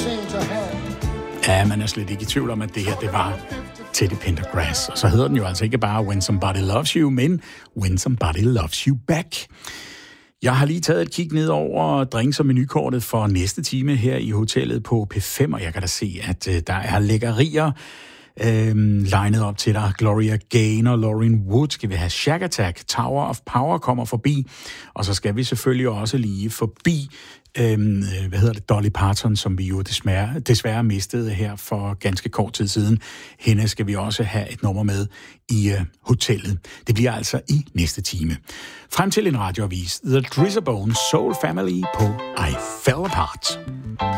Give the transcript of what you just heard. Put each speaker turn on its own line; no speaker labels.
Ja, man er slet ikke i tvivl om, at det her, det var Teddy Pendergrass. Og så hedder den jo altså ikke bare When Somebody Loves You, men When Somebody Loves You Back. Jeg har lige taget et kig ned over drinks- og menukortet for næste time her i hotellet på P5, og jeg kan da se, at der er lækkerier legnet op til dig. Gloria Gaynor, Lauren Wood, skal vi have Shack Attack, Tower of Power kommer forbi, og så skal vi selvfølgelig også lige forbi Dolly Parton, som vi jo desværre mistede her for ganske kort tid siden. Hende skal vi også have et nummer med i hotellet. Det bliver altså i næste time. Frem til en radioavis, The Drizzabone Soul Family på I Fell Apart.